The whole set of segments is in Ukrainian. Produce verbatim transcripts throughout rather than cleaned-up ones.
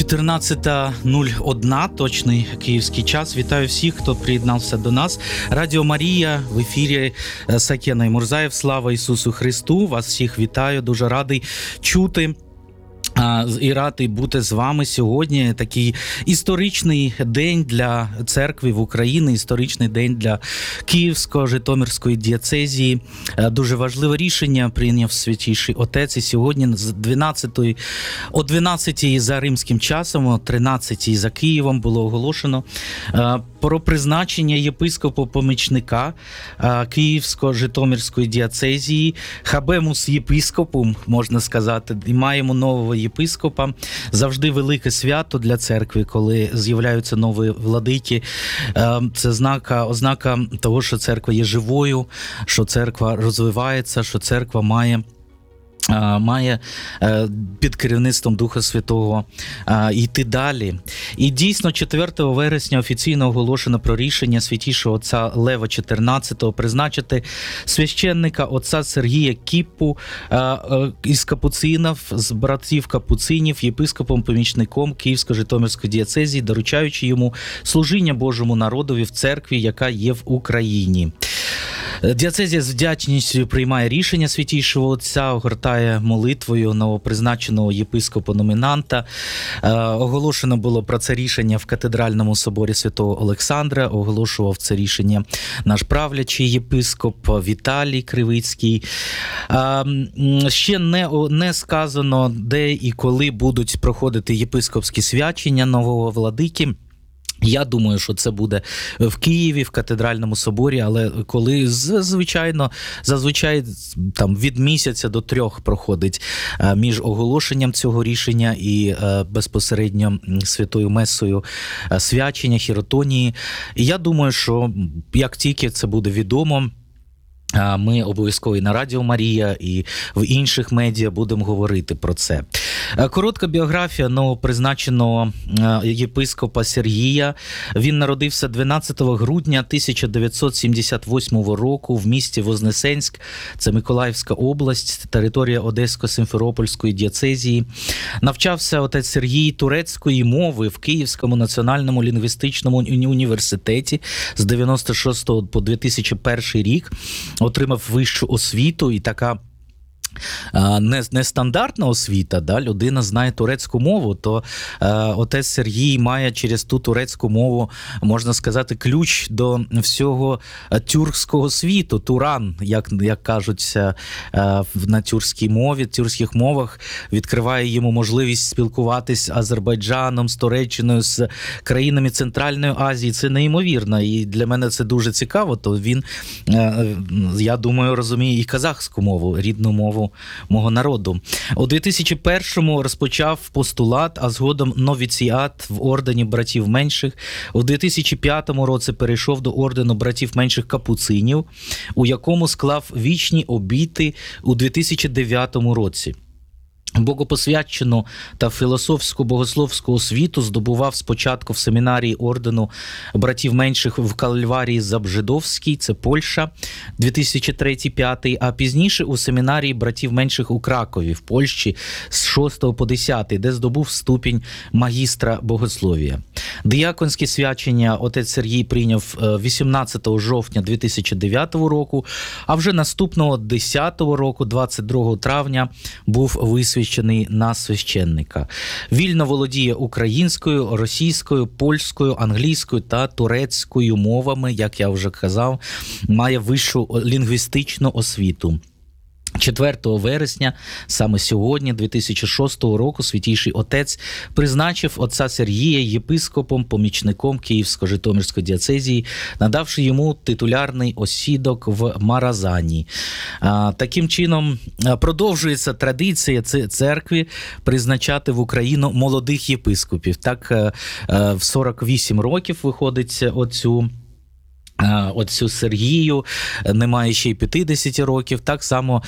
чотирнадцята нуль один, точний київський час. Вітаю всіх, хто приєднався до нас. Радіо Марія, в ефірі Сакена і Мурзаєв. Слава Ісусу Христу! Вас всіх вітаю, дуже радий чути і радий бути з вами сьогодні. Такий історичний день для церкви в Україні, історичний день для Київської, Житомирської дієцезії. Дуже важливе рішення прийняв Святіший Отець. І сьогодні з дванадцятої, о дванадцятій за римським часом, о тринадцятій за Києвом було оголошено про призначення єпископа-помічника Київської, Житомирської дієцезії, хабемус єпископум, можна сказати, і маємо нового єпископа. Завжди велике свято для церкви, коли з'являються нові владики. Це ознака, ознака того, що церква є живою, що церква розвивається, що церква має має під керівництвом Духа Святого йти далі. І дійсно четвертого вересня офіційно оголошено про рішення Святішого отця Лева чотирнадцятого призначити священника отця Сергія Кіппу із капуцинів, з братів капуцинів, єпископом-помічником Київсько-Житомирської дієцезії, доручаючи йому служіння Божому народові в церкві, яка є в Україні. Дієцезія з вдячністю приймає рішення Святішого Отця, огортає молитвою новопризначеного єпископа-номінанта. Е, оголошено було про це рішення в Катедральному соборі Святого Олександра, оголошував це рішення наш правлячий єпископ Віталій Кривицький. Е, ще не, не сказано, де і коли будуть проходити єпископські свячення нового владики. Я думаю, що це буде в Києві, в Катедральному соборі, але коли, звичайно, зазвичай там від місяця до трьох проходить між оголошенням цього рішення і безпосередньо святою месою свячення, хіротонії. І я думаю, що як тільки це буде відомо, ми обов'язково і на Радіо Марія, і в інших медіа будемо говорити про це. Коротка біографія новопризначеного єпископа Сергія. Він народився дванадцятого грудня тисяча дев'ятсот сімдесят восьмого року в місті Вознесенськ, це Миколаївська область, територія Одесько-Симферопольської дієцезії. Навчався отець Сергій турецької мови в Київському національному лінгвістичному університеті з дев'яносто шостого по дві тисячі перший рік. Отримав вищу освіту, і така Не, нестандартна освіта, да? Людина знає турецьку мову, то е, отець Сергій має через ту турецьку мову, можна сказати, ключ до всього тюркського світу, туран, як, як кажуть е, на тюркській мові, тюркських мовах, відкриває йому можливість спілкуватись з Азербайджаном, з Туреччиною, з країнами Центральної Азії. Це неймовірно, і для мене це дуже цікаво, то він, е, я думаю, розуміє і казахську мову, рідну мову мого народу. У дві тисячі першому розпочав постулат, а згодом новіціат в ордені братів менших. У дві тисячі п'ятому році перейшов до ордену братів менших капуцинів, у якому склав вічні обіти у дві тисячі дев'ятому році. Богопосвячену та філософську богословську освіту здобував спочатку в семінарії ордену братів менших в Кальварії Забжидовській, це Польща, дві тисячі третій - п'ятий, а пізніше у семінарії братів менших у Кракові, в Польщі, з шостого по десятий, де здобув ступінь магістра богослов'я. Діяконське свячення отець Сергій прийняв вісімнадцятого жовтня дві тисячі дев'ятого року, а вже наступного десятого року, двадцять другого травня, був висвячений на священника. Вільно володіє українською, російською, польською, англійською та турецькою мовами, як я вже казав, має вищу лінгвістичну освіту. четвертого вересня, саме сьогодні, дві тисячі шостого року, Святіший Отець призначив отця Сергія єпископом-помічником Київсько-Житомирської дієцезії, надавши йому титулярний осідок в Маразані. Таким чином, продовжується традиція церкви призначати в Україну молодих єпископів. Так, в сорок вісім років виходить оцю Отцю Сергію, немає ще й п'ятдесят років. Так само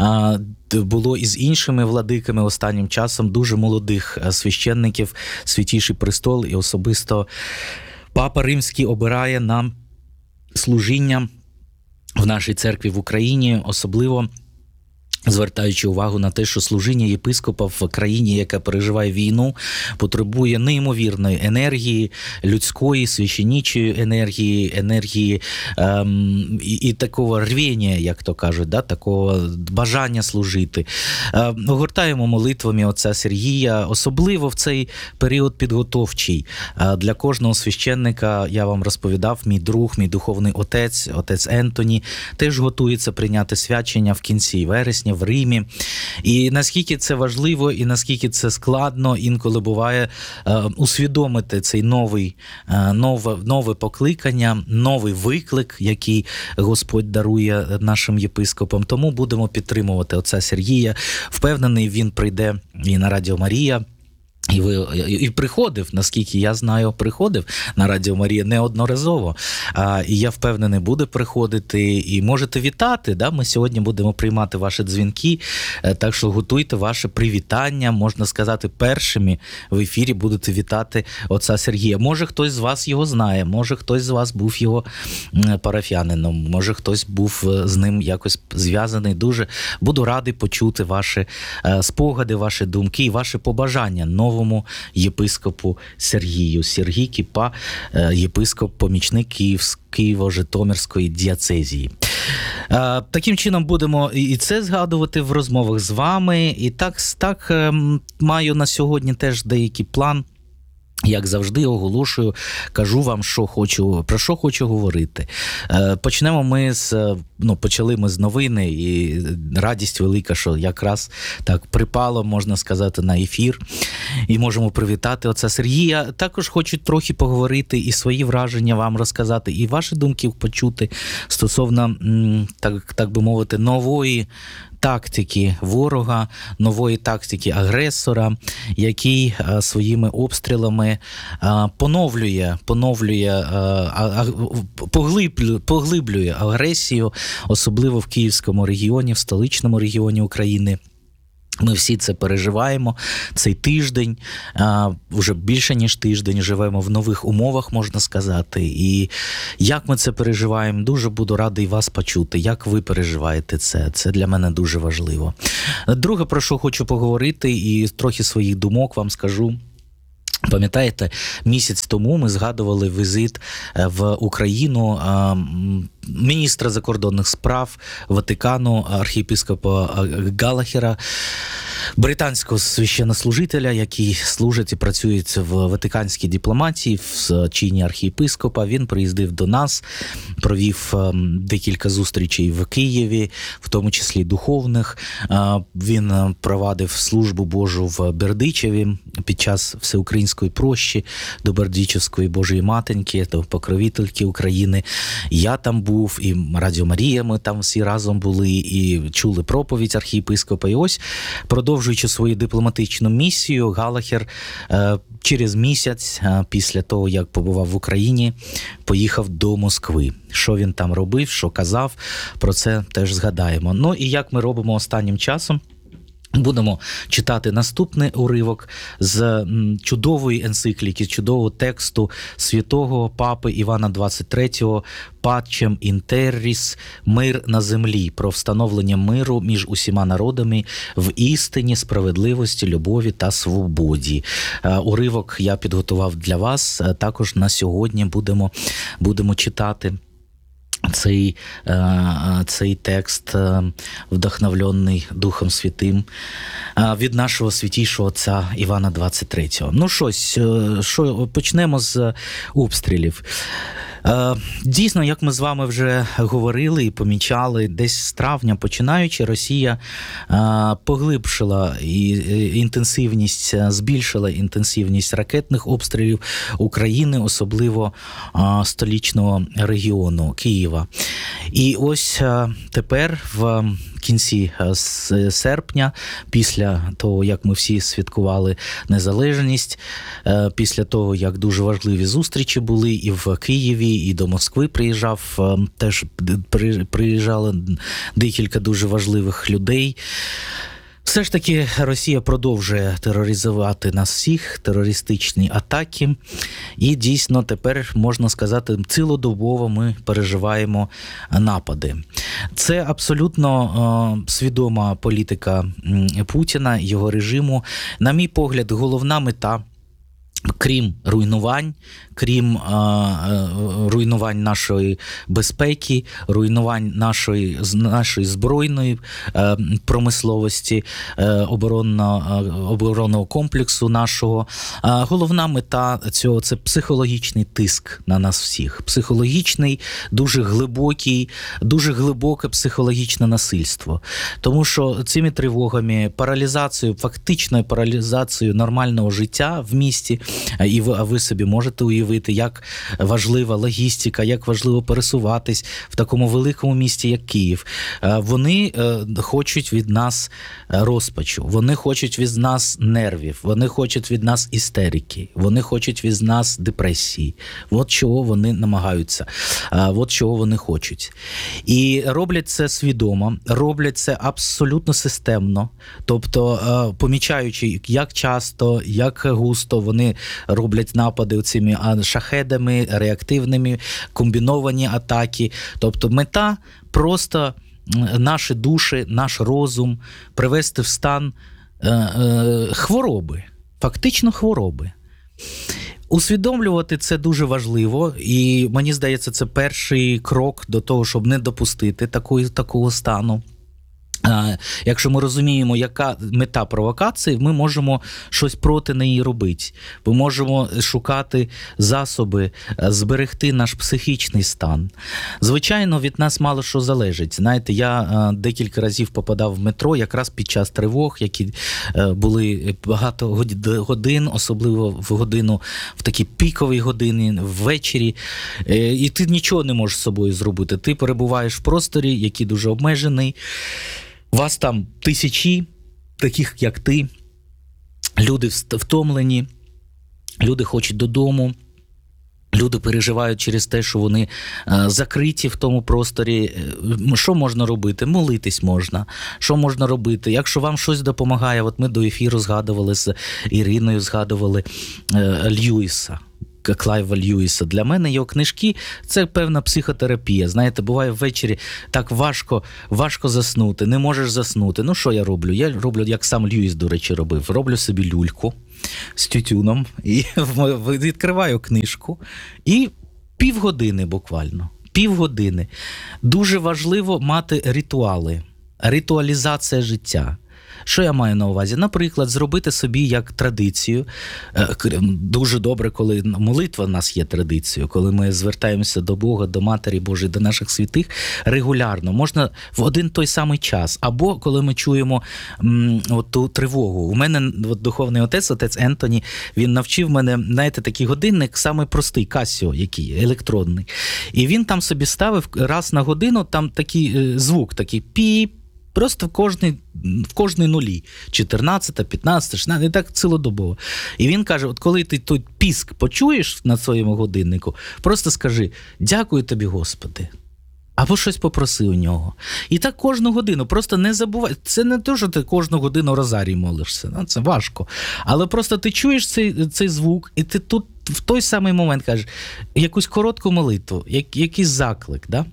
було і з іншими владиками останнім часом, дуже молодих священників, Святіший Престол і особисто Папа Римський обирає на служіння в нашій церкві в Україні, особливо звертаючи увагу на те, що служіння єпископа в країні, яка переживає війну, потребує неймовірної енергії, людської, священічої енергії, енергії ем, і, і такого рвіння, як то кажуть, да, такого бажання служити. Ем, огортаємо молитвами отця Сергія, особливо в цей період підготовчий. Е, для кожного священника, я вам розповідав, мій друг, мій духовний отець, отець Ентоні, теж готується прийняти свячення в кінці вересня, в Римі. І наскільки це важливо, і наскільки це складно, інколи буває е, усвідомити цей новий, е, нове, нове покликання, новий виклик, який Господь дарує нашим єпископам. Тому будемо підтримувати отця Сергія. Впевнений, він прийде і на Радіо Марія. І, ви, і приходив, наскільки я знаю, приходив на Радіо Марія неодноразово. А, і я впевнений, буде приходити. І можете вітати. Да? Ми сьогодні будемо приймати ваші дзвінки. Так що готуйте ваше привітання. Можна сказати, першими в ефірі будете вітати отця Сергія. Може, хтось з вас його знає. Може, хтось з вас був його парафіянином. Може, хтось був з ним якось зв'язаний. Дуже буду радий почути ваші спогади, ваші думки і ваші побажання нового єпископу Сергію. Сергій Кіпа, єпископ-помічник Києво-Житомирської дієцезії. Таким чином будемо і це згадувати в розмовах з вами. І так, так маю на сьогодні теж деякий план. Як завжди, оголошую, кажу вам, що хочу, про що хочу говорити. Почнемо ми з, ну, почали ми з новини, і радість велика, що якраз так припало, можна сказати, на ефір, і можемо привітати отця Сергія. Також хочу трохи поговорити і свої враження вам розказати, і ваші думки почути стосовно, так, так би мовити, нової тактики ворога, нової тактики агресора, який а, своїми обстрілами а, поновлює, поновлює а, а, поглиблює, поглиблює агресію, особливо в Київському регіоні, в столичному регіоні України. Ми всі це переживаємо. Цей тиждень, вже більше ніж тиждень, живемо в нових умовах, можна сказати. І як ми це переживаємо, дуже буду радий вас почути. Як ви переживаєте це? Це для мене дуже важливо. Друге, про що хочу поговорити, і трохи своїх думок вам скажу. Пам'ятаєте, місяць тому ми згадували візит в Україну міністра закордонних справ Ватикану, архієпископа Галлахера, британського священнослужителя, який служить і працює в ватиканській дипломатії в чині архієпископа. Він приїздив до нас, провів декілька зустрічей в Києві, в тому числі духовних. Він провадив службу Божу в Бердичеві під час всеукраїнської прощі до Бердичевської Божої Матінки, до покровительки України. Я там був, і Радіо Марія, ми там всі разом були, і чули проповідь архієпископа. І ось, продовжуючи свою дипломатичну місію, Галлахер е, через місяць е, після того, як побував в Україні, поїхав до Москви. Що він там робив, що казав, про це теж згадаємо. Ну і як ми робимо останнім часом, будемо читати наступний уривок з чудової енцикліки, чудового тексту святого папи Івана двадцять третього «Пачем in terris» – «Мир на землі», про встановлення миру між усіма народами в істині, справедливості, любові та свободі. Уривок я підготував для вас, також на сьогодні будемо, будемо читати. Цей, цей текст, вдохновлений Духом Святим, від нашого святішого отця Івана двадцять третього. Ну щось, що, почнемо з обстрілів. Дійсно, як ми з вами вже говорили і помічали, десь з травня починаючи, Росія поглибшила інтенсивність, збільшила інтенсивність ракетних обстрілів України, особливо столичного регіону Києва. І ось тепер в кінці серпня, після того, як ми всі святкували незалежність, після того, як дуже важливі зустрічі були і в Києві, і до Москви приїжджав, теж приїжджали декілька дуже важливих людей. Все ж таки Росія продовжує тероризувати нас всіх, терористичні атаки. І дійсно тепер, можна сказати, цілодобово ми переживаємо напади. Це абсолютно е, свідома політика Путіна, його режиму. На мій погляд, головна мета, крім руйнувань, крім е, е, руйнувань нашої безпеки, руйнувань нашої, нашої збройної е, промисловості, е, оборонно, е, оборонного комплексу нашого, е, головна мета цього – це психологічний тиск на нас всіх. Психологічний, дуже глибокий, дуже глибоке психологічне насильство. Тому що цими тривогами, паралізацією, фактичною паралізацією нормального життя в місті, і ви, а ви собі можете уявити, як важлива логістика, як важливо пересуватись в такому великому місті, як Київ. Вони хочуть від нас розпачу, вони хочуть від нас нервів, вони хочуть від нас істерики, вони хочуть від нас депресії. От чого вони намагаються, от чого вони хочуть. І роблять це свідомо, роблять це абсолютно системно, тобто помічаючи, як часто, як густо вони роблять напади цими шахедами, реактивними, комбіновані атаки. Тобто мета просто наші душі, наш розум привести в стан е, е, хвороби, фактично хвороби. Усвідомлювати це дуже важливо, і мені здається, це перший крок до того, щоб не допустити такої, такого стану. Якщо ми розуміємо, яка мета провокації, ми можемо щось проти неї робити. Ми можемо шукати засоби, зберегти наш психічний стан. Звичайно, від нас мало що залежить. Знаєте, я декілька разів попадав в метро якраз під час тривог, які були багато годин, особливо в годину, в такі пікові години, ввечері. І ти нічого не можеш з собою зробити. Ти перебуваєш в просторі, який дуже обмежений. Вас там тисячі, таких як ти, люди втомлені, люди хочуть додому, люди переживають через те, що вони закриті в тому просторі. Що можна робити? Молитись можна. Що можна робити? Якщо вам щось допомагає, от ми до ефіру згадували з Іриною, згадували Льюіса. Клайва Льюіса. Для мене його книжки – це певна психотерапія. Знаєте, буває ввечері так важко, важко заснути, не можеш заснути. Ну, що я роблю? Я роблю, як сам Льюіс, до речі, робив. Роблю собі люльку з тютюном, і відкриваю книжку, і півгодини буквально, півгодини. Дуже важливо мати ритуали, ритуалізація життя. Що я маю на увазі? Наприклад, зробити собі як традицію. Дуже добре, коли молитва в нас є традицією, коли ми звертаємося до Бога, до Матері Божої, до наших святих регулярно. Можна в один той самий час. Або коли ми чуємо м, от ту тривогу. У мене от, духовний отець, отець Ентоні, він навчив мене, знаєте, такий годинник, самий простий, Casio, який, електронний. І він там собі ставив раз на годину, там такий е, звук, такий піп, просто в кожній, в кожній нулі. чотирнадцята, п'ятнадцята, шістнадцята, і так цілодобово. І він каже, от коли ти той піск почуєш на своєму годиннику, просто скажи, дякую тобі, Господи. Або щось попроси у нього. І так кожну годину. Просто не забувай. Це не те, що ти кожну годину розарій молишся. Ну, це важко. Але просто ти чуєш цей, цей звук, і ти тут в той самий момент кажеш якусь коротку молитву, як, якийсь заклик. Да?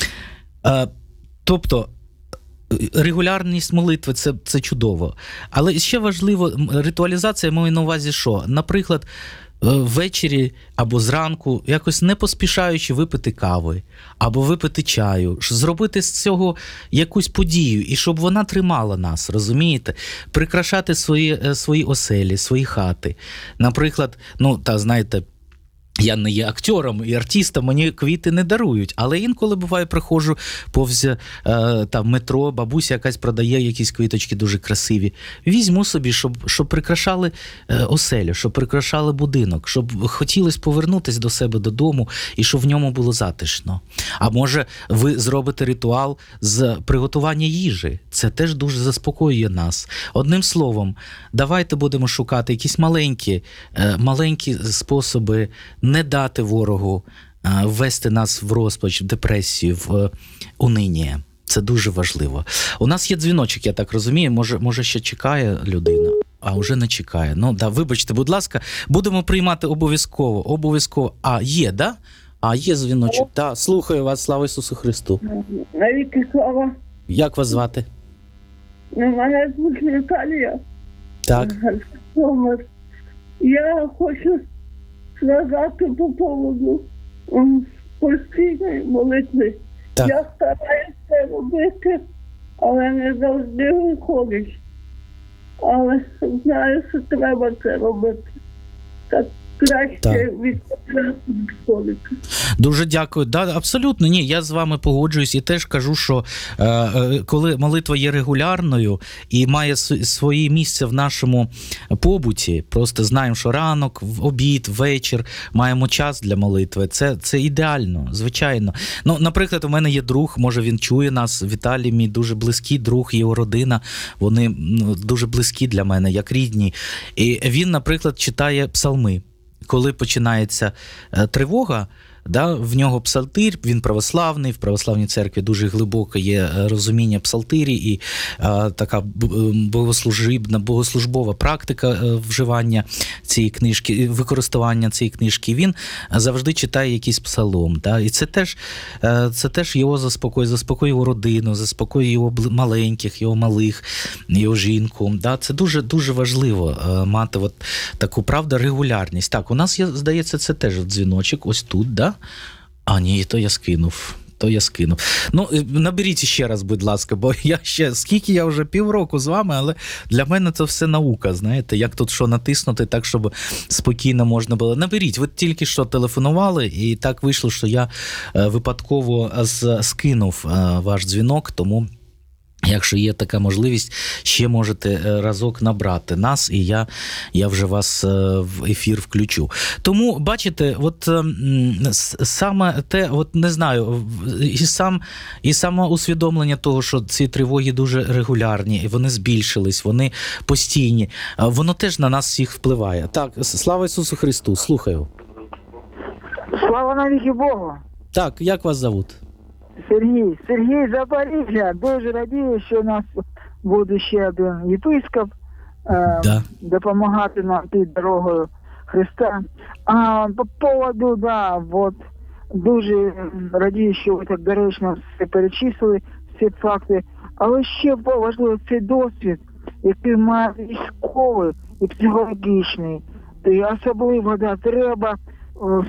А, тобто, регулярність молитви це, – це чудово. Але ще важливо, ритуалізація маю на увазі що? Наприклад, ввечері або зранку, якось не поспішаючи випити кави, або випити чаю, зробити з цього якусь подію, і щоб вона тримала нас, розумієте? Прикрашати свої, свої оселі, свої хати. Наприклад, ну, та, знаєте, я не є актором і артистом, мені квіти не дарують, але інколи, буває, приходжу повз е, там, метро, бабуся якась продає якісь квіточки дуже красиві. Візьму собі, щоб, щоб прикрашали е, оселю, щоб прикрашали будинок, щоб хотілося повернутися до себе додому і щоб в ньому було затишно. А може, ви зробите ритуал з приготування їжі. Це теж дуже заспокоює нас. Одним словом, давайте будемо шукати якісь маленькі, е, маленькі способи не дати ворогу ввести нас в розпач, в депресію, в униння. Це дуже важливо. У нас є дзвіночок, я так розумію, може, може ще чекає людина, а вже не чекає. Ну, да, вибачте, будь ласка, будемо приймати обов'язково, обов'язково. А, є, да? А, є дзвіночок. Так, да, слухаю вас, слава Ісусу Христу. Навіки слава. Як вас звати? Мене звуть Наталія. Так. Житомир. Я хочу сказати по поводу м, постійної молитви. Так. Я стараюся робити, але не завжди виходить. Але знаю, що треба це робити. Так краще Так. відходити. Дуже дякую. Да, абсолютно, ні, я з вами погоджуюсь і теж кажу, що е, е, коли молитва є регулярною і має с- своє місце в нашому побуті, просто знаємо, що ранок, в обід, вечір, маємо час для молитви, це, це ідеально, звичайно. Ну, наприклад, у мене є друг, може він чує нас, Віталій, мій дуже близький друг, його родина, вони ну, дуже близькі для мене, як рідні. І він, наприклад, читає псалми. Коли починається е, тривога, да, в нього псалтир, він православний, в православній церкві дуже глибоке є розуміння псалтирі і е, така богослужібна, богослужбова практика е, вживання цієї книжки, використання цієї книжки. Він завжди читає якийсь псалом. Да, і це теж, е, це теж його заспокоює, заспокоює його родину, заспокоює його бл- маленьких, його малих, його жінку. Да, це дуже, дуже важливо е, мати от таку, правда, регулярність. Так, у нас є, здається, це теж дзвіночок, ось тут, да? А, ні, то я скинув. То я скинув. Ну, наберіть ще раз, будь ласка, бо я ще, скільки я вже півроку з вами, але для мене це все наука, знаєте, як тут що натиснути так, щоб спокійно можна було. Наберіть, ви тільки що телефонували, і так вийшло, що я е, випадково з- скинув е, ваш дзвінок, тому... Якщо є така можливість, ще можете разок набрати нас, і я, я вже вас в ефір включу. Тому, бачите, от саме те, от не знаю, і сам і саме усвідомлення того, що ці тривоги дуже регулярні, і вони збільшились, вони постійні, воно теж на нас всіх впливає. Так, слава Ісусу Христу, слухаю. Слава навіки Богу! Так, як вас зовут? Сергій. Сергій Запоріжжя. Дуже радію, що у нас буде ще один єпископ е, Да. допомагати нам під дорогою Христа. А по поводу, да, вот, дуже радію, що ви так доречно все перечислили, всі факти. Але ще важливо цей досвід, який має військовий і психологічний. І особливо, да, треба